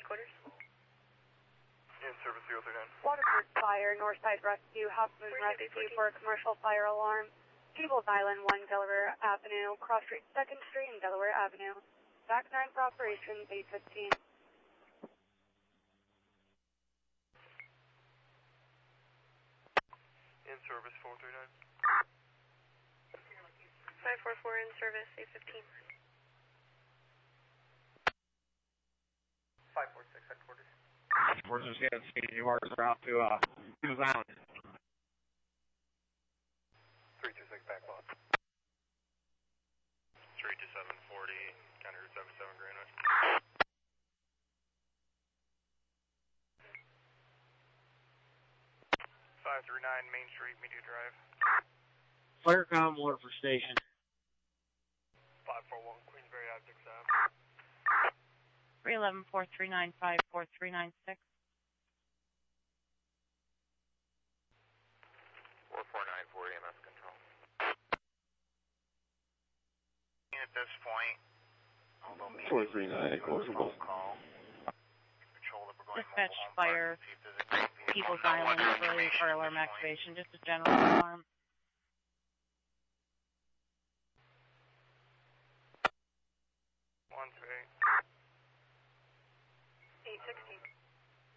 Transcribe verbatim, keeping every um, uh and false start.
headquarters. In service zero three nine. Waterford Fire, Northside Rescue, Half Moon Rescue for a commercial fire alarm. People's Island, one Delaware Avenue, Cross Street, second Street, and Delaware Avenue. Back nine for operations, eight fifteen. In service four three nine. five four four in service, eight fifteen. five four six headquarters. We're just getting speedy orders out to uh, People's Island. three two six back lot. three two seven forty, County Route seventy-seven, Greenwich. five three nine Main Street, Media Drive. Firecom, Waterford Station. five four one Queensberry Ave, Dix Ave. three one one, four three nine five, four three nine six. four four nine four E M S control. At this point, although four three nine, closable. Call. Patrol that we're going Dispatch mobile home fire, park to see if there's a green vehicle. People's No Island, other for information fire at alarm this point. activation, just a general alarm. one two eight. eight sixteen.